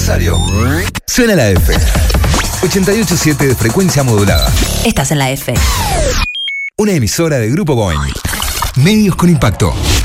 Rosario. Suena la F. 88.7 de frecuencia modulada. Estás en la F. Una emisora de Grupo Boeing. Medios con impacto.